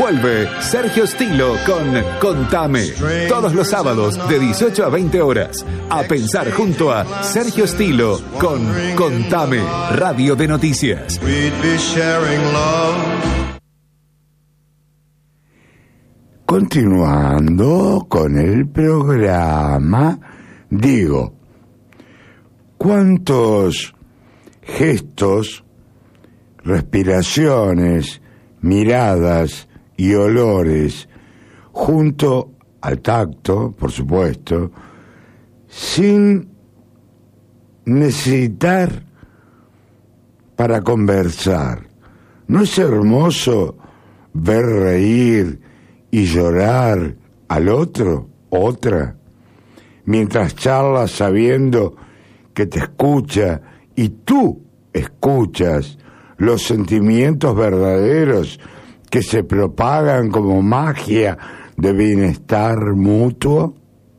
Vuelve Sergio Stilo con Contame. Todos los sábados de 18 a 20 horas. A pensar junto a Sergio Stilo con Contame, Radio de Noticias. Continuando con el programa, digo, ¿cuántos gestos, respiraciones, miradas y olores, junto al tacto, por supuesto, sin necesitar para conversar? ¿No es hermoso ver reír y llorar al otro, otra, mientras charlas sabiendo que te escucha y tú escuchas los sentimientos verdaderos que se propagan como magia de bienestar mutuo,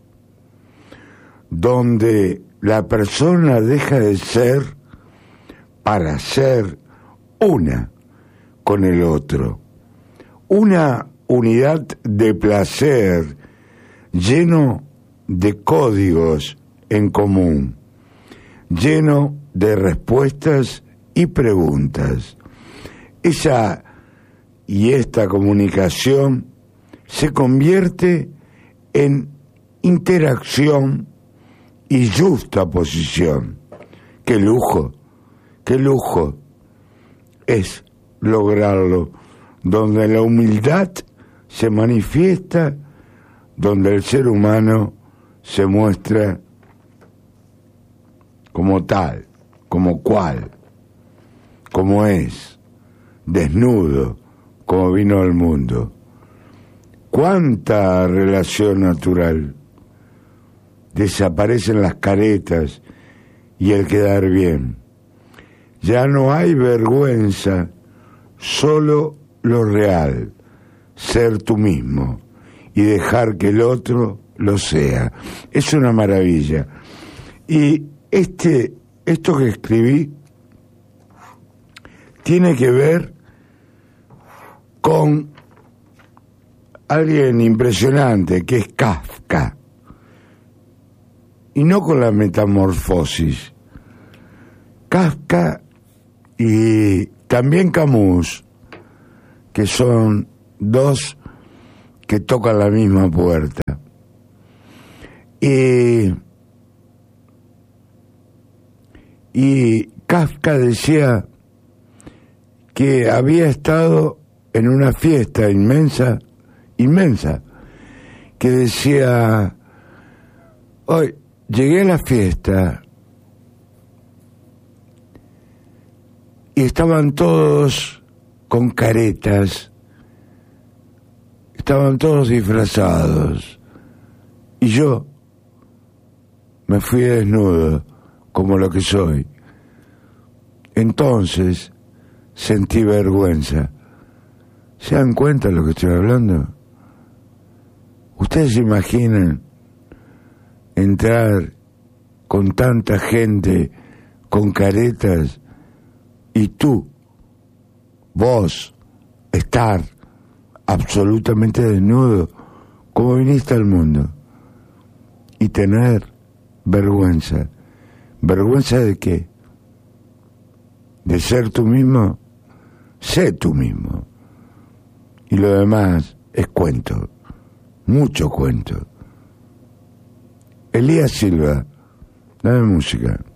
donde la persona deja de ser para ser una con el otro, una unidad de placer lleno de códigos en común, lleno de respuestas y preguntas. Esta comunicación se convierte en interacción y justaposición. ¡Qué lujo es lograrlo! Donde la humildad se manifiesta, donde el ser humano se muestra como tal, como cual, como es, desnudo, como vino al mundo. ¿Cuánta relación natural? Desaparecen las caretas y el quedar bien. Ya no hay vergüenza, solo lo real, ser tú mismo y dejar que el otro lo sea. Es una maravilla. Y esto que escribí tiene que ver con alguien impresionante que es Kafka, y no con la metamorfosis. Kafka y también Camus, que son dos que tocan la misma puerta. Y Kafka decía que había estado en una fiesta inmensa, que decía: hoy llegué a la fiesta y estaban todos con caretas, estaban todos disfrazados, y yo me fui desnudo como lo que soy. Entonces sentí vergüenza. ¿Se dan cuenta de lo que estoy hablando? ¿Ustedes se imaginan entrar con tanta gente con caretas y vos, estar absolutamente desnudo como viniste al mundo y tener vergüenza? ¿Vergüenza de qué? ¿De ser tú mismo? Sé tú mismo. Y lo demás es cuento, mucho cuento. Elías Silva, dame música.